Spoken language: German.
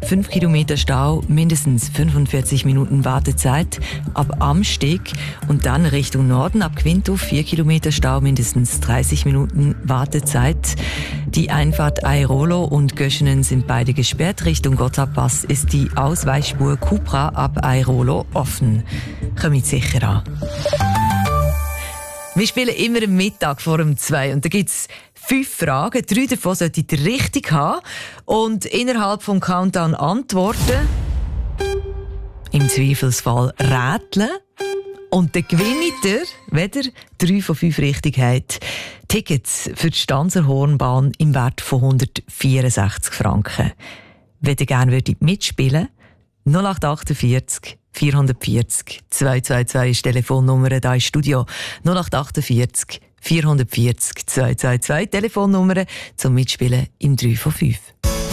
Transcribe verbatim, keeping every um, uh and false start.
fünf Kilometer Stau, mindestens fünfundvierzig Minuten Wartezeit ab Amsteg und dann Richtung Norden ab Quinto, vier Kilometer Stau, mindestens dreißig Minuten Wartezeit. Die Einfahrt Airolo und Göschenen sind beide gesperrt. Richtung Gotthardpass ist die Ausweichspur Cupra ab Airolo offen. Kommt sicher an. Wir spielen immer am Mittag vor um zwei und da gibt's fünf Fragen. Drei davon solltet ihr richtig haben und innerhalb vom Countdown antworten. Im Zweifelsfall rätseln. Und dann gewinnt ihr, wenn ihr drei von fünf richtig habt, Tickets für die Stanzerhornbahn im Wert von hundertvierundsechzig Franken. Wenn ihr gerne würdet mitspielen, null acht achtundvierzig vierhundertvierzig zweihundertzweiundzwanzig ist die Telefonnummer hier im Studio. null acht achtundvierzig vierhundertvierzig zweihundertzweiundzwanzig Telefonnummer zum Mitspielen im drei von fünf.